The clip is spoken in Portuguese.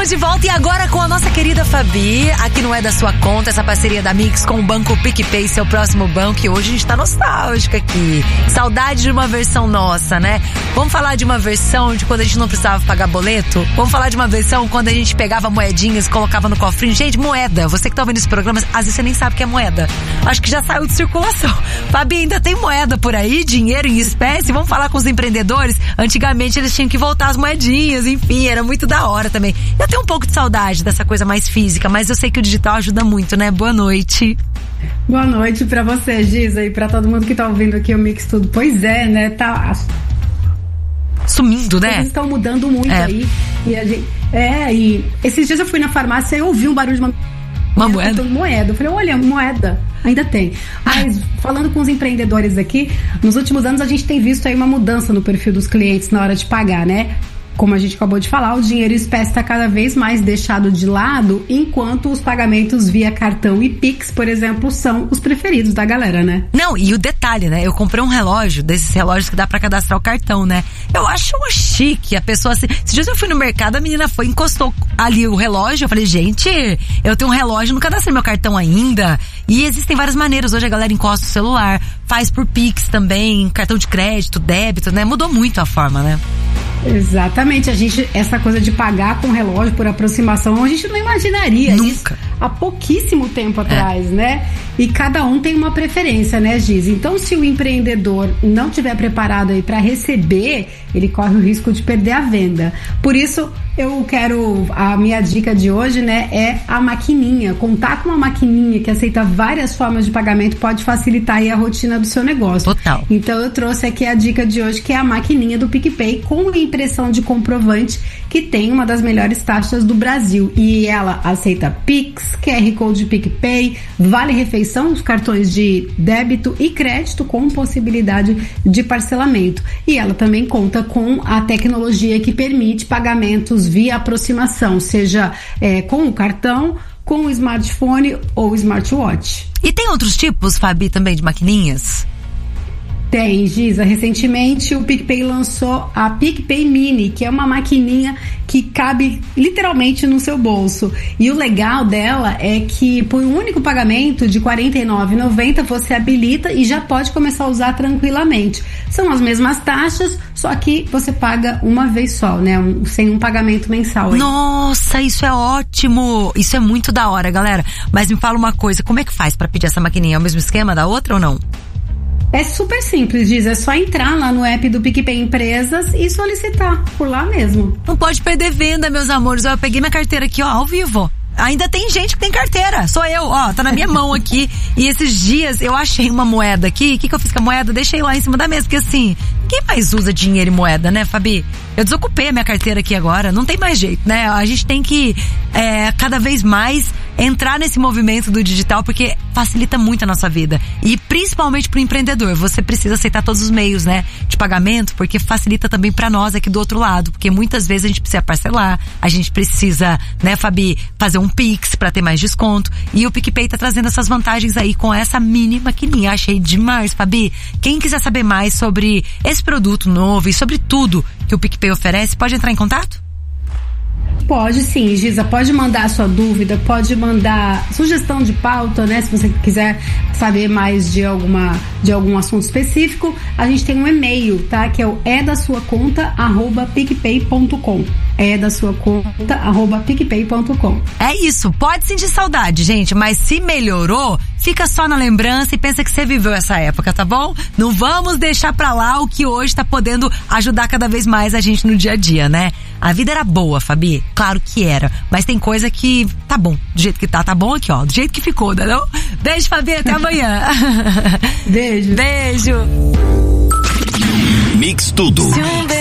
Estamos de volta e agora com a nossa querida Fabi. Aqui não é da sua conta, essa parceria da Mix com o Banco PicPay, seu próximo banco. E hoje a gente tá nostálgica aqui. Saudade de uma versão nossa, né? Vamos falar de uma versão de quando a gente não precisava pagar boleto? Vamos falar de uma versão quando a gente pegava moedinhas, colocava no cofrinho. Gente, moeda. Você que tá ouvindo esse programa, às vezes você nem sabe o que é moeda. Acho que já saiu de circulação. Fabi, ainda tem moeda por aí? Dinheiro em espécie? Vamos falar com os empreendedores? Antigamente eles tinham que voltar as moedinhas, enfim, era muito da hora também. Eu tenho um pouco de saudade dessa coisa mais física, mas eu sei que o digital ajuda muito, né? Boa noite. Boa noite pra você, Giza, e pra todo mundo que tá ouvindo aqui o Mix Tudo. Pois é, né? Tá sumindo, né? Eles estão mudando muito aí. E a gente, e esses dias eu fui na farmácia e eu ouvi um barulho de uma moeda. Eu falei, olha, moeda. Ainda tem. Mas, falando com os empreendedores aqui, nos últimos anos a gente tem visto aí uma mudança no perfil dos clientes na hora de pagar, né? Como a gente acabou de falar, o dinheiro em espécie está cada vez mais deixado de lado, enquanto os pagamentos via cartão e Pix, por exemplo, são os preferidos da galera, né? Não, e o detalhe, né? Eu comprei um relógio, desses relógios que dá pra cadastrar o cartão, né? Eu acho chique, a pessoa assim... Esses dias eu fui no mercado, a menina foi, encostou ali o relógio, eu falei, gente, eu tenho um relógio, não cadastrei meu cartão ainda. E existem várias maneiras, hoje a galera encosta o celular, faz por Pix também, cartão de crédito, débito, né? Mudou muito a forma, né? Exatamente, essa coisa de pagar com relógio por aproximação, a gente não imaginaria nunca. Isso há pouquíssimo tempo atrás, né? E cada um tem uma preferência, né, Giz? Então, se o empreendedor não estiver preparado aí para receber, ele corre o risco de perder a venda. Por isso, a minha dica de hoje, né, é a maquininha. Contar com uma maquininha que aceita várias formas de pagamento pode facilitar aí a rotina do seu negócio. Total. Então, eu trouxe aqui a dica de hoje, que é a maquininha do PicPay com impressão de comprovante, que tem uma das melhores taxas do Brasil. E ela aceita Pix, QR Code PicPay, Vale Refeição, os cartões de débito e crédito com possibilidade de parcelamento. E ela também conta com a tecnologia que permite pagamentos via aproximação, seja com o cartão, com o smartphone ou smartwatch. E tem outros tipos, Fabi, também de maquininhas? Tem, Giza. Recentemente o PicPay lançou a PicPay Mini, que é uma maquininha que cabe literalmente no seu bolso. E o legal dela é que por um único pagamento de R$ 49,90 você habilita e já pode começar a usar tranquilamente. São as mesmas taxas, só que você paga uma vez só, né? Sem um pagamento mensal. Hein? Nossa, isso é ótimo! Isso é muito da hora, galera. Mas me fala uma coisa, como é que faz pra pedir essa maquininha? É o mesmo esquema da outra ou não? É super simples, Giz. É só entrar lá no app do PicPay Empresas e solicitar por lá mesmo. Não pode perder venda, meus amores. Eu peguei minha carteira aqui, ó, ao vivo. Ainda tem gente que tem carteira. Sou eu, ó, tá na minha mão aqui. E esses dias eu achei uma moeda aqui. O que eu fiz com a moeda? Deixei lá em cima da mesa. Porque assim, quem mais usa dinheiro e moeda, né, Fabi? Eu desocupei a minha carteira aqui agora. Não tem mais jeito, né? A gente tem que cada vez mais entrar nesse movimento do digital, porque facilita muito a nossa vida. E principalmente pro empreendedor. Você precisa aceitar todos os meios, né, de pagamento, porque facilita também pra nós aqui do outro lado. Porque muitas vezes a gente precisa parcelar, a gente precisa, né, Fabi, fazer um Pix pra ter mais desconto. E o PicPay tá trazendo essas vantagens aí com essa mini maquininha. Achei demais, Fabi. Quem quiser saber mais sobre esse produto novo e sobre tudo que o PicPay oferece, pode entrar em contato? Pode sim, Giza, pode mandar a sua dúvida, pode mandar sugestão de pauta, né, se você quiser saber mais de algum assunto específico. A gente tem um e-mail, tá, que é o edasuaconta@picpay.com. edasuaconta@picpay.com. É isso, pode sentir saudade, gente, mas se melhorou, fica só na lembrança e pensa que você viveu essa época, tá bom? Não vamos deixar pra lá o que hoje tá podendo ajudar cada vez mais a gente no dia a dia, né? A vida era boa, Fabi, claro que era, mas tem coisa que tá bom, do jeito que tá bom aqui, ó, do jeito que ficou, né não? Beijo, Fabi, até amanhã. Beijo. Beijo. Mix Tudo.